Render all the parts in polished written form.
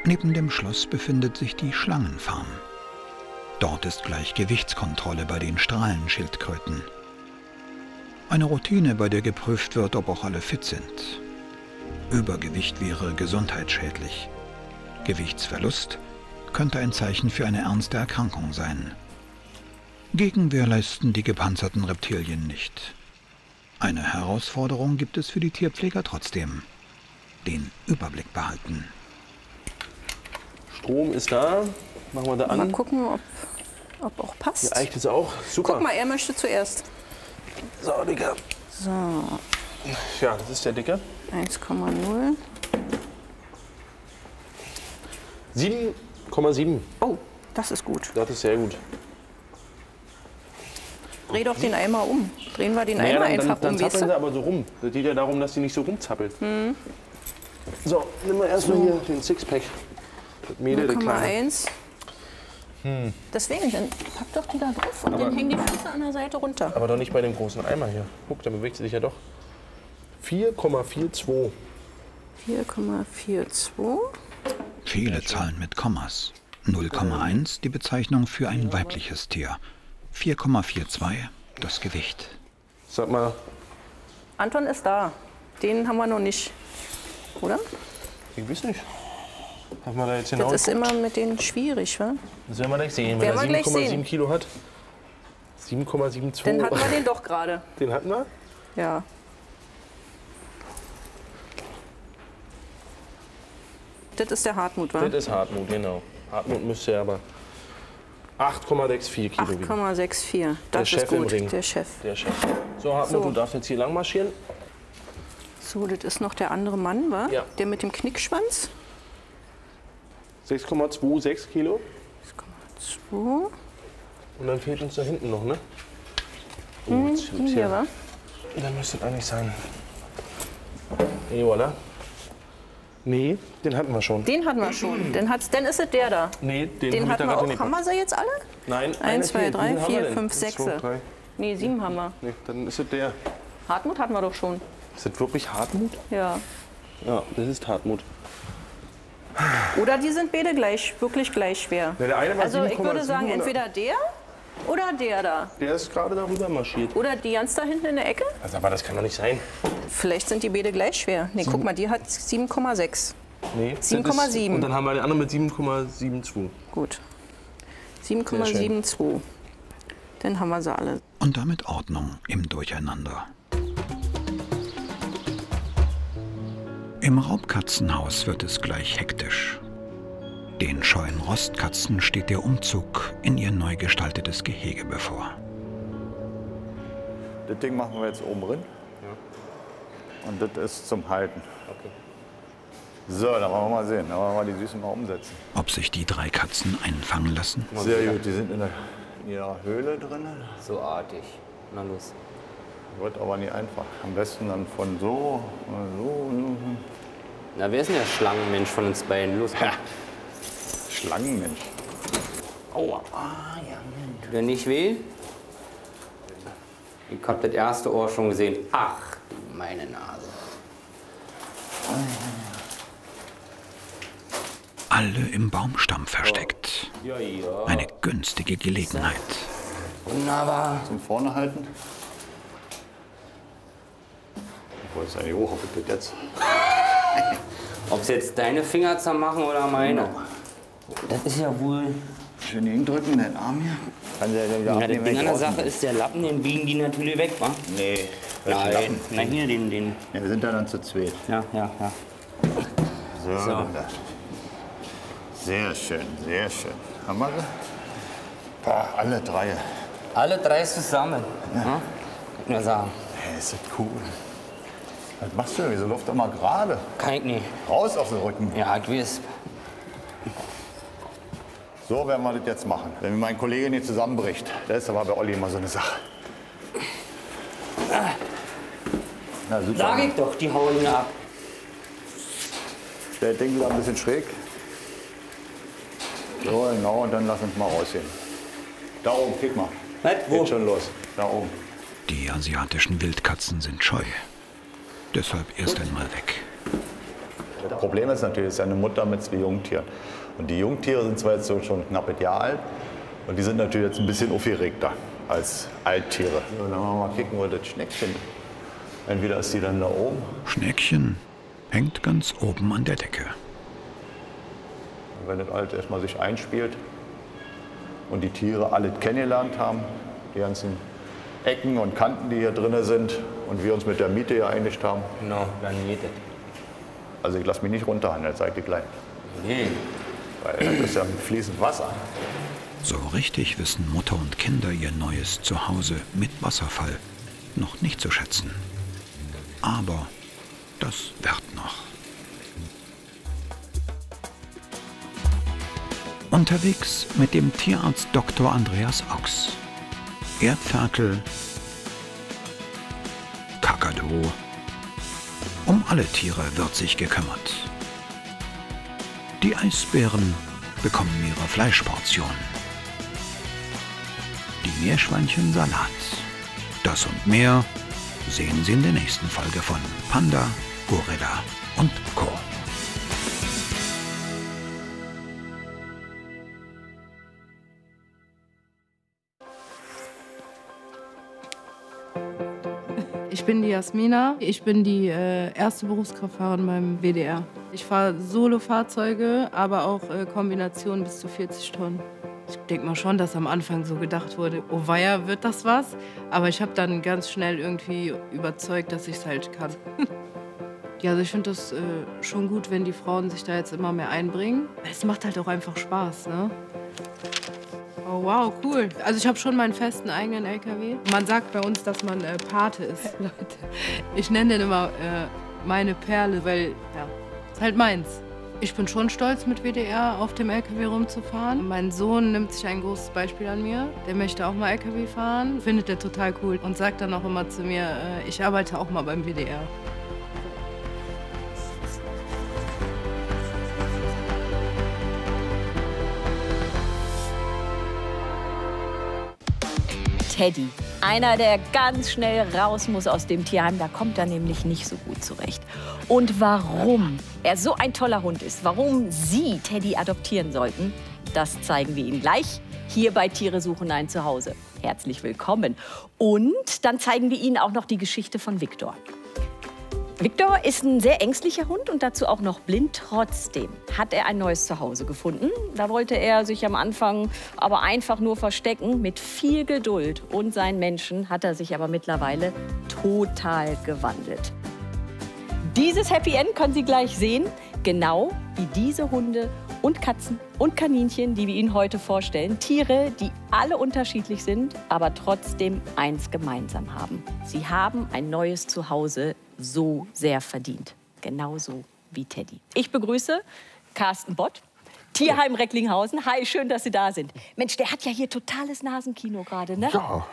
Neben dem Schloss befindet sich die Schlangenfarm. Dort ist gleich Gewichtskontrolle bei den Strahlenschildkröten. Eine Routine, bei der geprüft wird, ob auch alle fit sind. Übergewicht wäre gesundheitsschädlich. Gewichtsverlust könnte ein Zeichen für eine ernste Erkrankung sein. Gegenwehr leisten die gepanzerten Reptilien nicht. Eine Herausforderung gibt es für die Tierpfleger trotzdem: den Überblick behalten. Strom ist da. Machen wir da an. Mal gucken, ob auch passt. Die Eicht ist auch super. Guck mal, er möchte zuerst. So, Dicker. So. Ja, das ist der Dicke. 1,0. 7,7. Oh, das ist gut. Das ist sehr gut. Dreh doch den Eimer um. Drehen wir den Eimer einfach dann um, weißt zappeln du? sie aber so rum. Das geht ja darum, dass die nicht so rumzappelt. So, nehmen wir erstmal hier den Sixpack. Das Mädel, der Kleine. 0,1. Deswegen, dann pack doch die da drauf und dann hängen die Füße an der Seite runter. Aber doch nicht bei dem großen Eimer hier. Guck, da bewegt sie sich ja doch. 4,42. 4,42. Viele Zahlen mit Kommas. 0,1 die Bezeichnung für ein weibliches Tier. 4,42 das Gewicht. Sag mal. Anton ist da. Den haben wir noch nicht. Oder? Ich weiß nicht. Haben wir da jetzt Das genau ist immer mit denen schwierig, wa? Das werden wir gleich sehen, wenn Werden er wir gleich 7,7 sehen. Kilo hat. 7,72. Dann hatten wir den doch gerade. Den hatten wir? Ja. Das ist der Hartmut, wa? Das ist Hartmut, genau. Hartmut müsste aber 8,64 Kilo wiegen. 8,64. Das Chef ist gut. im Ring. Der Chef. Der Chef. So, Hartmut, So. du darfst jetzt hier lang marschieren. So, das ist noch der andere Mann, wa? Ja. Der mit dem Knickschwanz. 6,26 Kilo. 2. Und dann fehlt uns da hinten noch, ne? Oh, jetzt Die hier, wa? Dann müsste das eigentlich sein. Et voilà. Nee, den hatten wir schon. Den hatten wir schon. Dann ist es der da. Nee, Den hab ich hatten da wir gerade auch. nicht. Haben wir sie jetzt alle? Nein, 1, 2, 3, den haben wir 4, denn. 5, 1, 6. 2, 3. Nee, 7 haben wir. Nee, dann ist es der. Hartmut hatten wir doch schon. Ist das wirklich Hartmut? Ja. Ja, das ist Hartmut. Oder die sind beide wirklich gleich schwer. Ja, der eine war Also ich würde 7,7 sagen, oder- entweder der oder der da. Der ist gerade darüber marschiert. Oder die ganz da hinten in der Ecke. Also, aber das kann doch nicht sein. Vielleicht sind die beide gleich schwer. Nee, guck mal, die hat 7,6. Nee. 7,7. Und dann haben wir den anderen mit 7,72. Gut. 7,72. Dann haben wir sie alle. Und damit Ordnung im Durcheinander. Im Raubkatzenhaus wird es gleich hektisch. Den scheuen Rostkatzen steht der Umzug in ihr neu gestaltetes Gehege bevor. Das Ding machen wir jetzt oben drin. Und das ist zum Halten. So, dann wollen wir mal sehen. Dann wollen wir mal die Süßen mal umsetzen. Ob sich die 3 Katzen einfangen lassen? Sehr gut, die sind in ihrer Höhle drin. So artig. Na los. Wird aber nicht einfach. Am besten dann von so, so. Na, wer ist denn der Schlangenmensch von uns beiden? Los, komm. Schlangenmensch. Aua. Tut er nicht weh? Ich hab das erste Ohr schon gesehen. Ach, du meine Nase. Alle im Baumstamm versteckt. Ja, ja. Eine günstige Gelegenheit. Wunderbar. Zum vorne halten. Ich wollte es eigentlich hoch, ob ich das jetzt. Ob es jetzt deine Finger zermachen oder meine? Das ist ja wohl... Schön hindrücken, den Arm hier. Kann der denn wieder Ja, das abnehmen, Ding wenn an ich der draußen Sache ist, der Lappen, den biegen die natürlich weg, wa? bin? Nee. welchen Nein. Lappen? Na hier, den. Ja, wir sind da dann zu zweit. Ja. So. So. Da. Sehr schön, sehr schön. Haben wir sie? Boah, alle 3. Alle 3 zusammen. Ja. Kann ich nur sagen. Hey, ist das cool. Was machst du denn? Wieso läuft doch mal gerade? Kann ich nicht. Raus auf den Rücken. Ja, ich weiß. So werden wir das jetzt machen. Wenn mir mein Kollege nicht zusammenbricht, das ist aber bei Olli immer so eine Sache. Na, super. Sag ich doch, die hauen mir ab. Stell das Ding wieder ein bisschen schräg. So, genau, und dann lass uns mal rausgehen. Da oben, kick mal. Was? Wo? Geht schon los. Da oben. Die asiatischen Wildkatzen sind scheu. Deshalb erst einmal weg. Problem ist natürlich, es ist ja eine Mutter mit 2 Jungtieren. Und die Jungtiere sind zwar jetzt so schon knapp ein Jahr alt und die sind natürlich jetzt ein bisschen aufgeregter als Alttiere. So, dann wollen wir mal kicken, wo das Schneckchen. Entweder ist die dann da oben. Schneckchen hängt ganz oben an der Decke. Und wenn das alles erstmal sich einspielt und die Tiere alle kennengelernt haben, die ganzen Ecken und Kanten, die hier drin sind und wir uns mit der Miete hier einigt haben. Genau, dann geht es. Also ich lasse mich nicht runterhandeln, sag ich gleich. Nee. Weil das ist ja fließend Wasser. So richtig wissen Mutter und Kinder ihr neues Zuhause mit Wasserfall noch nicht zu schätzen. Aber das wird noch. Unterwegs mit dem Tierarzt Dr. Andreas Ochs. Erdferkel, Kakadu. Um alle Tiere wird sich gekümmert. Die Eisbären bekommen ihre Fleischportion. Die Meerschweinchen Salat. Das und mehr sehen Sie in der nächsten Folge von Panda, Gorilla und Co. Ich bin die Jasmina. Ich bin die erste Berufskraftfahrerin beim WDR. Ich fahre Solo-Fahrzeuge, aber auch Kombinationen bis zu 40 Tonnen. Ich denke mal schon, dass am Anfang so gedacht wurde, oh weia, wird das was? Aber ich habe dann ganz schnell irgendwie überzeugt, dass ich es halt kann. Ja, also ich finde das schon gut, wenn die Frauen sich da jetzt immer mehr einbringen. Es macht halt auch einfach Spaß, ne? Oh wow, cool. Also ich habe schon meinen festen eigenen LKW. Man sagt bei uns, dass man Pate ist, Leute. Ich nenne den immer meine Perle, weil, ja, ist halt meins. Ich bin schon stolz, mit WDR auf dem LKW rumzufahren. Mein Sohn nimmt sich ein großes Beispiel an mir. Der möchte auch mal LKW fahren, findet er total cool und sagt dann auch immer zu mir, ich arbeite auch mal beim WDR. Teddy. Einer, der ganz schnell raus muss aus dem Tierheim. Da kommt er nämlich nicht so gut zurecht. Und warum er so ein toller Hund ist, warum Sie Teddy adoptieren sollten, das zeigen wir Ihnen gleich hier bei Tiere suchen ein Zuhause. Herzlich willkommen. Und dann zeigen wir Ihnen auch noch die Geschichte von Viktor. Viktor ist ein sehr ängstlicher Hund und dazu auch noch blind. Trotzdem hat er ein neues Zuhause gefunden. Da wollte er sich am Anfang aber einfach nur verstecken. Mit viel Geduld und seinen Menschen hat er sich aber mittlerweile total gewandelt. Dieses Happy End können Sie gleich sehen, genau wie diese Hunde und Katzen und Kaninchen, die wir Ihnen heute vorstellen. Tiere, die alle unterschiedlich sind, aber trotzdem eins gemeinsam haben. Sie haben ein neues Zuhause so sehr verdient. Genauso wie Teddy. Ich begrüße Carsten Bott, Tierheim Recklinghausen. Hi, schön, dass Sie da sind. Mensch, der hat ja hier totales Nasenkino gerade, ne? Ja.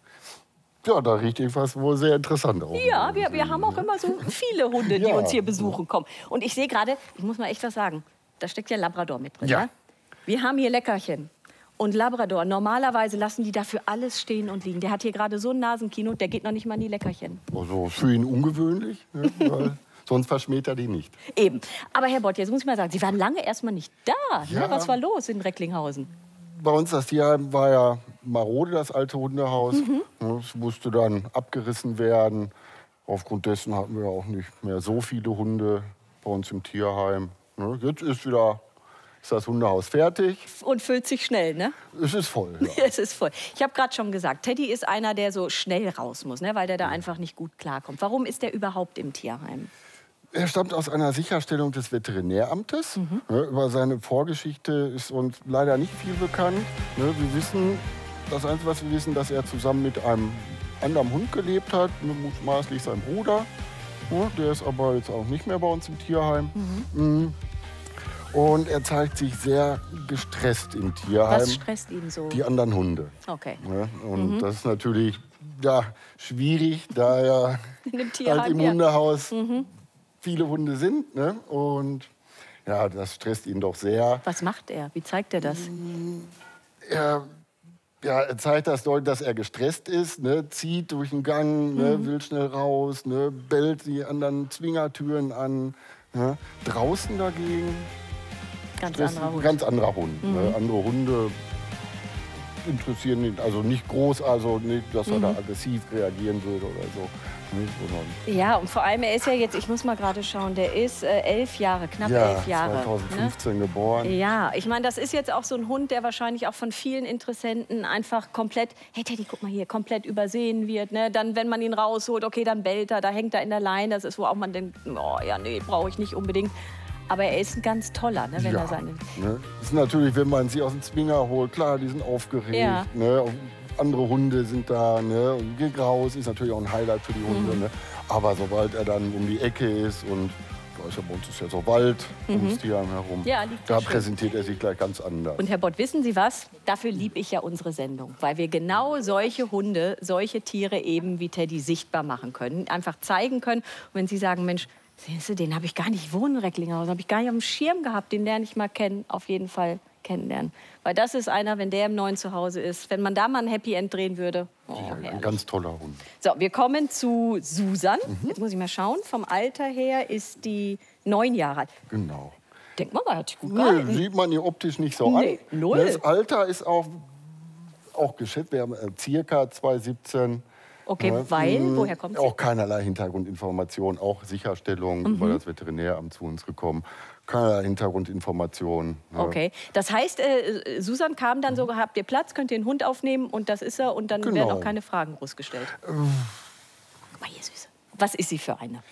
Ja, da riecht irgendwas wohl sehr interessant aus. Ja, wir haben auch immer so viele Hunde, die uns hier besuchen kommen. Und ich sehe gerade, ich muss mal echt was sagen, da steckt ja Labrador mit drin. Ja. Ne? Wir haben hier Leckerchen. Und Labrador, normalerweise lassen die dafür alles stehen und liegen. Der hat hier gerade so ein Nasenkino, der geht noch nicht mal in die Leckerchen. Also für ihn ungewöhnlich, ne? Weil sonst verschmäht er die nicht. Eben. Aber Herr Bott, jetzt muss ich mal sagen, Sie waren lange erst mal nicht da. Ja. Ne? Was war los in Recklinghausen? Bei uns das Tierheim war ja marode, das alte Hundehaus. Es musste dann abgerissen werden. Aufgrund dessen hatten wir auch nicht mehr so viele Hunde bei uns im Tierheim. Jetzt ist das Hundehaus fertig. Und füllt sich schnell, ne? Es ist voll, ja. Es ist voll. Ich habe gerade schon gesagt, Teddy ist einer, der so schnell raus muss, ne? Weil der da einfach nicht gut klarkommt. Warum ist der überhaupt im Tierheim? Er stammt aus einer Sicherstellung des Veterinäramtes. Über seine Vorgeschichte ist uns leider nicht viel bekannt. Wir wissen, das Einzige, was wir wissen, dass er zusammen mit einem anderen Hund gelebt hat, mutmaßlich sein Bruder. Der ist aber jetzt auch nicht mehr bei uns im Tierheim. Und er zeigt sich sehr gestresst im Tierheim. Was stresst ihn so? Die anderen Hunde. Okay. Und das ist natürlich schwierig, da er In dem Tierheim, halt im Hundehaus viele Hunde sind. Ne? Und ja, das stresst ihn doch sehr. Was macht er? Wie zeigt er das? Er zeigt das deutlich, dass er gestresst ist, ne? Zieht durch den Gang, ne? Will schnell raus, ne? Bellt die anderen Zwingertüren an. Ne? Draußen dagegen Ganz anderer Hund. Ne? Andere Hunde interessieren ihn also nicht groß, also nicht, dass er da aggressiv reagieren würde oder so. Ja, und vor allem, er ist ja jetzt, ich muss mal gerade schauen, der ist 11 Jahre, knapp 11 Jahre. 2015 geboren. Ja, ich meine, das ist jetzt auch so ein Hund, der wahrscheinlich auch von vielen Interessenten einfach komplett, hey Teddy, guck mal hier, komplett übersehen wird. Ne? Dann, wenn man ihn rausholt, okay, dann bellt er, da hängt er in der Leine. Das ist, wo auch man denkt, oh ja, nee, brauche ich nicht unbedingt. Aber er ist ein ganz toller, ne, wenn er seine... Ne? Das ist natürlich, wenn man sie aus dem Zwinger holt, klar, die sind aufgeregt. Ja. Ne? Andere Hunde sind da, ne? Und Gegraus ist natürlich auch ein Highlight für die Hunde. Ne? Aber sobald er dann um die Ecke ist und da ist ja bei uns ist ja so Wald ums Tierheim herum, da präsentiert er sich gleich ganz anders. Und Herr Bott, wissen Sie was? Dafür liebe ich ja unsere Sendung, weil wir genau solche Hunde, solche Tiere eben wie Teddy sichtbar machen können, einfach zeigen können. Und wenn Sie sagen, Mensch, sehen Sie, den habe ich gar nicht wohnen in Recklinghausen, habe ich gar nicht auf dem Schirm gehabt, den lerne ich mal kennen, auf jeden Fall kennenlernen. Weil das ist einer, wenn der im neuen Zuhause ist, wenn man da mal ein Happy End drehen würde. Oh, ein ganz toller Hund. So, wir kommen zu Susan. Jetzt muss ich mal schauen. Vom Alter her ist die 9 Jahre alt. Genau. Denkt man, hat sich gut gehalten. Sieht man ihr optisch nicht so an. Null. Das Alter ist auch geschätzt. Wir haben circa 2017. Okay, weil, woher kommt sie? Auch keinerlei Hintergrundinformationen, auch Sicherstellung über das Veterinäramt zu uns gekommen. Keinerlei Hintergrundinformationen. Okay, das heißt, Susan kam dann so, habt ihr Platz, könnt ihr den Hund aufnehmen und das ist er und dann werden auch keine Fragen groß gestellt. Guck mal hier, Süße. Was ist sie für eine?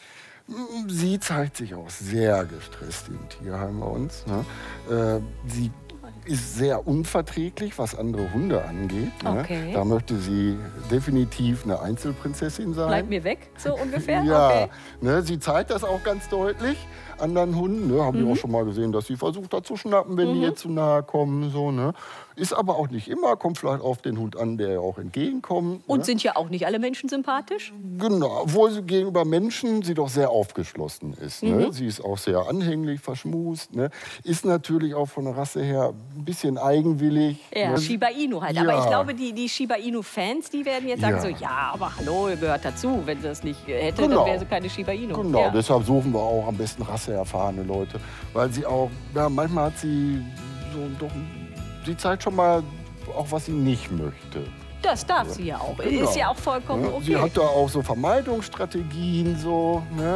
Sie zeigt sich auch sehr gestresst im Tierheim bei uns. Ne? Sie ist sehr unverträglich, was andere Hunde angeht. Ne? Okay. Da möchte sie definitiv eine Einzelprinzessin sein. Bleib mir weg, so ungefähr? Ja, okay. Ne, sie zeigt das auch ganz deutlich anderen Hunden. Ne? Haben die auch schon mal gesehen, dass sie versucht, da zu schnappen, wenn die ihr zu nahe kommen. So, ne? Ist aber auch nicht immer, kommt vielleicht auf den Hund an, der ihr auch entgegenkommt. Und ne? sind ja auch nicht alle Menschen sympathisch? Genau, obwohl sie gegenüber Menschen sie doch sehr aufgeschlossen ist. Ne? Sie ist auch sehr anhänglich, verschmust. Ne? Ist natürlich auch von der Rasse her ein bisschen eigenwillig. Ja, ne? Shiba Inu halt. Aber ich glaube, die Shiba Inu-Fans, die werden jetzt sagen so, ja, aber hallo, gehört dazu. Wenn sie das nicht hätte, dann wäre sie keine Shiba Inu. Genau, deshalb suchen wir auch am besten rasseerfahrene Leute. Weil sie auch, ja, manchmal hat sie so doch, sie zeigt schon mal auch, was sie nicht möchte. Das darf sie ja auch. Genau. Ist ja auch vollkommen okay. Sie hat da auch so Vermeidungsstrategien, so, ne?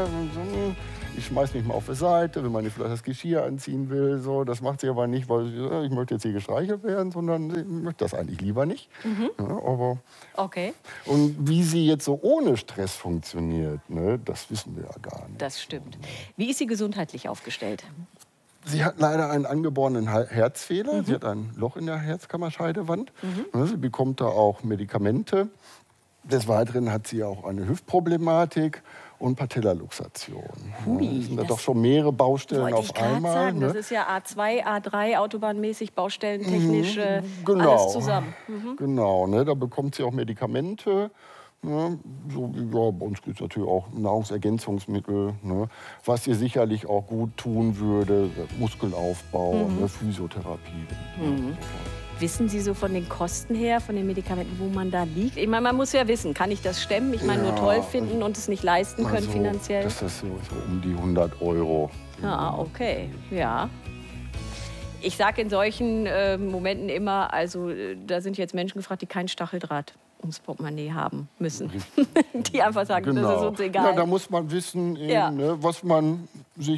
Ich schmeiß mich mal auf die Seite, wenn man ihr vielleicht das Geschirr anziehen will. So. Das macht sie aber nicht, weil ich möchte jetzt hier gestreichelt werden, sondern sie möchte das eigentlich lieber nicht. Ja, aber okay. Und wie sie jetzt so ohne Stress funktioniert, ne, das wissen wir ja gar nicht. Das stimmt. Wie ist sie gesundheitlich aufgestellt? Sie hat leider einen angeborenen Herzfehler. Sie hat ein Loch in der Herzkammerscheidewand. Sie bekommt da auch Medikamente. Des Weiteren hat sie auch eine Hüftproblematik und Patellaluxation. Das sind da doch schon mehrere Baustellen auf einmal. Sagen, ne? Das ist ja A2, A3, autobahnmäßig, baustellentechnisch, Genau. alles zusammen. Genau, ne? Da bekommt sie auch Medikamente. Ne? So, ja, bei uns gibt es natürlich auch Nahrungsergänzungsmittel, ne? Was ihr sicherlich auch gut tun würde, Muskelaufbau, ne? Physiotherapie. Wissen Sie so von den Kosten her, von den Medikamenten, wo man da liegt? Ich meine, man muss ja wissen, kann ich das stemmen? Ich meine, nur toll finden und es nicht leisten können finanziell? Das ist so um die 100 Euro. Ah, okay, ja. Ich sage in solchen Momenten immer, also da sind jetzt Menschen gefragt, die kein Stacheldraht ums Portemonnaie haben müssen. Die einfach sagen, das ist uns egal. Ja, da muss man wissen, eben, ne, was man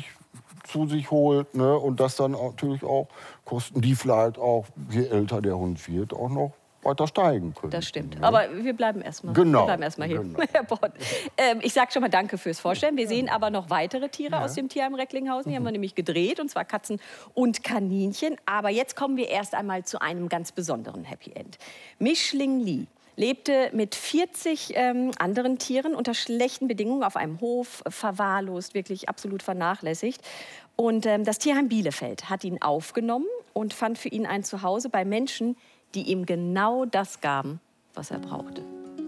zu sich holt. Ne, und das dann natürlich auch Kosten, die vielleicht auch, je älter der Hund wird, auch noch weiter steigen können. Das stimmt. Ne? Aber wir bleiben erstmal hier, Herr Bott. Ich sage schon mal danke fürs Vorstellen. Wir sehen aber noch weitere Tiere aus dem Tierheim Recklinghausen. Die haben wir nämlich gedreht, und zwar Katzen und Kaninchen. Aber jetzt kommen wir erst einmal zu einem ganz besonderen Happy End. Mischling Lee lebte mit 40 anderen Tieren unter schlechten Bedingungen auf einem Hof, verwahrlost, wirklich absolut vernachlässigt. Und das Tierheim Bielefeld hat ihn aufgenommen und fand für ihn ein Zuhause bei Menschen, die ihm genau das gaben, was er brauchte.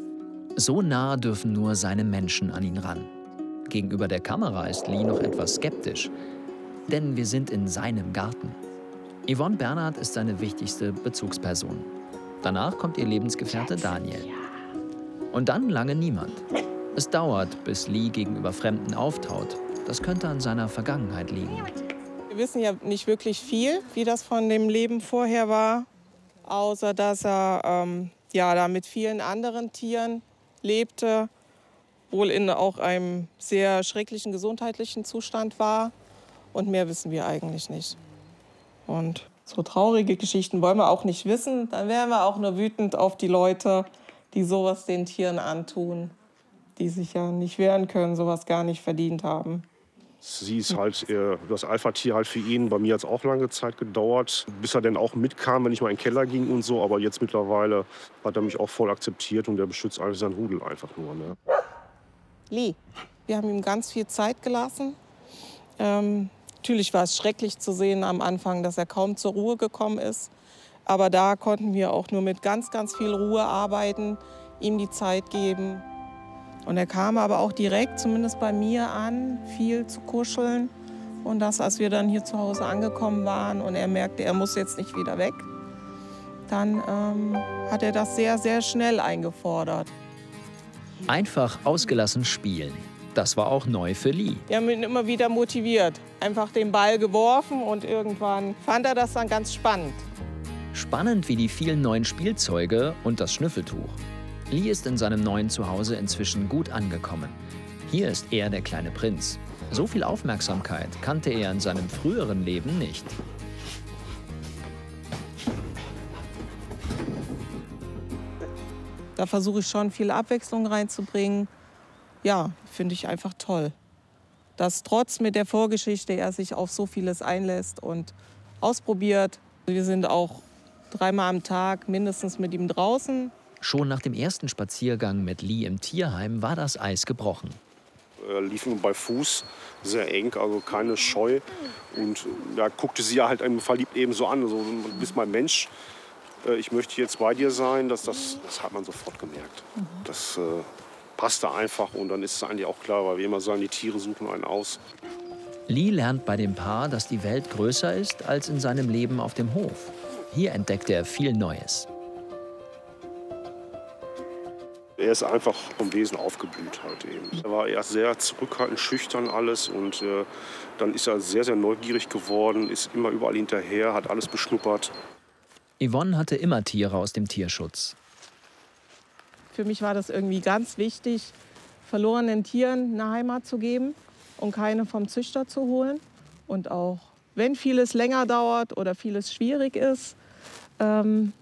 So nah dürfen nur seine Menschen an ihn ran. Gegenüber der Kamera ist Lee noch etwas skeptisch, denn wir sind in seinem Garten. Yvonne Bernhard ist seine wichtigste Bezugsperson. Danach kommt ihr Lebensgefährte Daniel. Und dann lange niemand. Es dauert, bis Lee gegenüber Fremden auftaut. Das könnte an seiner Vergangenheit liegen. Wir wissen ja nicht wirklich viel, wie das von dem Leben vorher war, außer dass er da mit vielen anderen Tieren lebte, wohl in auch einem sehr schrecklichen gesundheitlichen Zustand war. Und mehr wissen wir eigentlich nicht. Und so traurige Geschichten wollen wir auch nicht wissen. Dann wären wir auch nur wütend auf die Leute, die sowas den Tieren antun, die sich ja nicht wehren können, sowas gar nicht verdient haben. Sie ist halt das Alpha-Tier halt für ihn. Bei mir hat es auch lange Zeit gedauert, bis er dann auch mitkam, wenn ich mal in den Keller ging und so. Aber jetzt mittlerweile hat er mich auch voll akzeptiert und der beschützt eigentlich seinen Rudel einfach nur. Ne? Lee, wir haben ihm ganz viel Zeit gelassen. Natürlich war es schrecklich zu sehen am Anfang, dass er kaum zur Ruhe gekommen ist. Aber da konnten wir auch nur mit ganz, ganz viel Ruhe arbeiten, ihm die Zeit geben. Und er kam aber auch direkt, zumindest bei mir, an, viel zu kuscheln. Und das, als wir dann hier zu Hause angekommen waren und er merkte, er muss jetzt nicht wieder weg, dann hat er das sehr, sehr schnell eingefordert. Einfach ausgelassen spielen. Das war auch neu für Lee. Wir haben ihn immer wieder motiviert. Einfach den Ball geworfen und irgendwann fand er das dann ganz spannend. Spannend wie die vielen neuen Spielzeuge und das Schnüffeltuch. Lee ist in seinem neuen Zuhause inzwischen gut angekommen. Hier ist er der kleine Prinz. So viel Aufmerksamkeit kannte er in seinem früheren Leben nicht. Da versuche ich schon viel Abwechslung reinzubringen. Ja, finde ich einfach toll. Dass trotz mit der Vorgeschichte er sich auf so vieles einlässt und ausprobiert. Wir sind auch 3-mal am Tag mindestens mit ihm draußen. Schon nach dem ersten Spaziergang mit Lee im Tierheim war das Eis gebrochen. Er lief nur bei Fuß, sehr eng, also keine Scheu. Und da guckte sie ja halt einem verliebt eben so an. So, du bist mein Mensch, ich möchte jetzt bei dir sein. Das hat man sofort gemerkt. Das passte einfach und dann ist es eigentlich auch klar, weil wir immer sagen, die Tiere suchen einen aus. Lee lernt bei dem Paar, dass die Welt größer ist als in seinem Leben auf dem Hof. Hier entdeckt er viel Neues. Er ist einfach vom Wesen aufgeblüht halt eben. Er war erst sehr zurückhaltend, schüchtern alles und dann ist er sehr, sehr neugierig geworden, ist immer überall hinterher, hat alles beschnuppert. Yvonne hatte immer Tiere aus dem Tierschutz. Für mich war das irgendwie ganz wichtig, verlorenen Tieren eine Heimat zu geben und keine vom Züchter zu holen. Und auch wenn vieles länger dauert oder vieles schwierig ist,